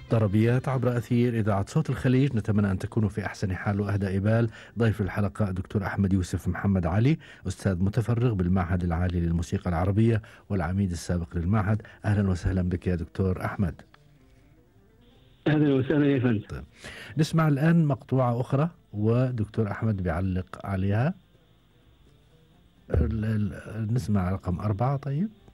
طربيات عبر أثير إذاعة صوت الخليج. نتمنى أن تكونوا في أحسن حال وأهدى بال. ضيف الحلقة دكتور أحمد يوسف محمد علي، أستاذ متفرغ بالمعهد العالي للموسيقى العربية والعميد السابق للمعهد. أهلا وسهلا بك يا دكتور أحمد. أهلا وسهلا يا فندم. طيب. نسمع الآن مقطوعة أخرى ودكتور أحمد بيعلق عليها. نسمع رقم 4. طيب.